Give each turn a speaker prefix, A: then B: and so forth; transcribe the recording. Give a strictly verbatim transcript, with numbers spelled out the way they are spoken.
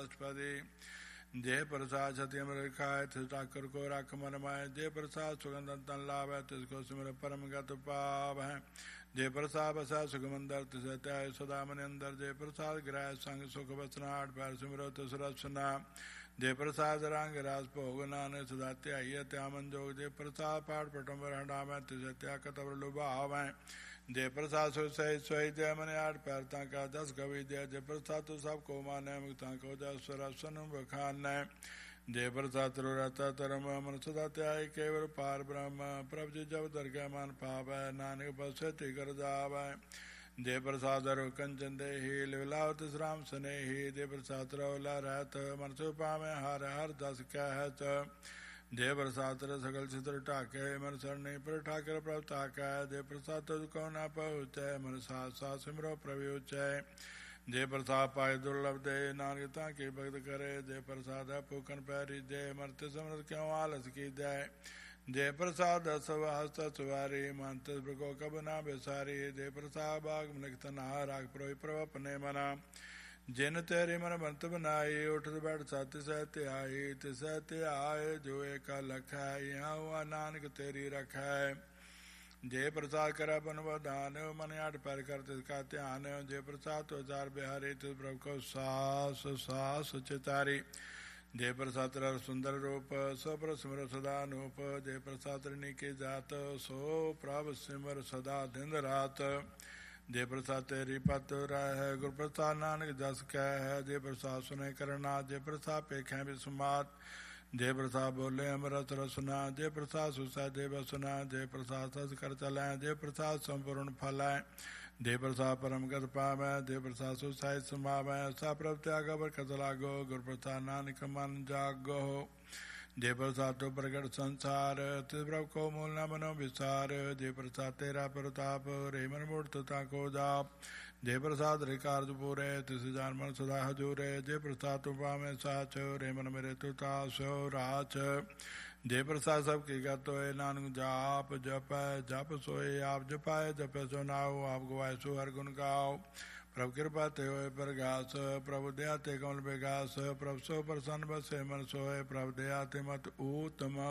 A: बृहस्पति जे प्रसाद सत्य अमृत खाए तिस ठाकुर को रख मन माए जे प्रसाद सुगंध तन लाभ है तिसको सिमर परम गत पाव है जे प्रसाद बसा सुगमंदर तिस त्याय सदा मन अंदर जे प्रसाद ग्रह संग सुख बसना आठ पैर सिमरो तिस रसना जे प्रसाद रंग राज भोग नानक सदा त्याई त्यामन जोग जे प्रसाद पाठ पटम्बर हटाव तिस त्या कतवर लुभाव है जे प्रसाद सो सही सोई जय मन आठ पैर का दस कवि जय जे प्रसाद तो सबको माने मुक्ता को जस रसन बखान जय प्रसाद तरो रहता तरम मन सदा त्याय केवल पार ब्रह्म प्रभ जी जब दरगाह मान पाव नानक बसति कर जाव जय प्रसाद रो कंचन दे ही लिलावत राम सने ही जय प्रसाद रौला रहत मन सुपा में हर हर दस कहत जय प्रसाद सकल चित्र ठाके मन सरने पर ठाकर प्रभ ताकै जय प्रसाद तुझ को न पहुँचै मन साथ साथ सिमरो प्रभुचै जय प्रसाद पाए दुर्लभ दे नानकता की भक्त करे जय प्रसाद पूकन पैरी जय मरते समृत क्यों आलस की जय जय प्रसाद सवास्त सुवारी मानत को कब ना बेसारी जय प्रसाद बाग मलिकतना राग प्रोहि प्रभ अपने मना जिन तेरे मन बंत बनाई उठत बैठ सत सहते आई तिसहते आए जो एक लख है यहाँ हुआ नानक तेरी रख है जय प्रसाद कर अपन वदान मन आठ पैर कर तिसका ध्यान जय प्रसाद तो हजार बिहारी तिस प्रभु को सास सास चितारी जय प्रसाद सुंदर रूप सो प्रभ सिमर सदा नूप जय प्रसाद की जात सो प्रभ सिमर सदा दिन रात जय प्रसाद तेरी पत रह गुरु प्रसाद नानक जस कह है जय प्रसाद सुने करना जय प्रसाद पेखें विस्मात जय प्रसाद बोले अमृत रसना जय प्रसाद सुसा जय बसना जय प्रसाद सस कर चलाए जय प्रसाद संपूर्ण फलाए जय प्रसाद परम गत पावै जय प्रसाद सुसाई समावै सा प्रभ त्याग बरकत लागो गुरु प्रसाद नानक मन जागो जय प्रसाद तो प्रगट संसार तिस प्रभ को मूल न मनो विसार जय प्रसाद तेरा प्रताप रे मन मूर्तता को जाप जय प्रसाद रे कार्य पूरे तिस जान मन सदा हजूरे जय प्रसाद तु पावे साच रे मन मेरे तु तासो राच जय प्रसाद सबकी गत होए नानक जाप जप जप सोए आप जपाए जपे सो नाओ आप गवाए सो हर गुण गाओ प्रभु कृपा ते होए प्रगास प्रभु दया ते कमल विगास प्रभु सो प्रसन्न बसे मन सोए प्रभु दया ते मत ऊतम